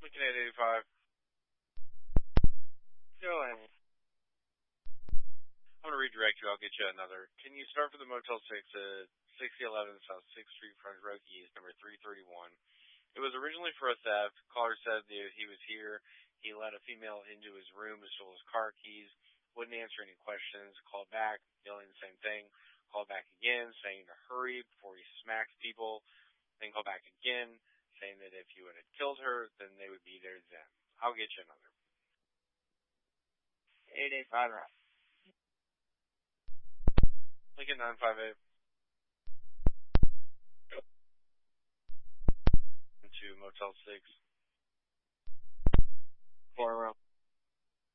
Looking at 85. Go ahead. I'm going to redirect you. I'll get you another. Can you start for the Motel 6 at 6011 South 6th Street, Front Road East, number 331? It was originally for a theft. Caller said that he was here. He let a female into his room and stole his car keys. Wouldn't answer any questions. Called back, yelling the same thing. Called back again, saying to hurry before he smacks people. Then called back again, saying that if you had killed her, then they would be there then. I'll get you another. 885 right. Lincoln 958. To Motel 6. 4 room.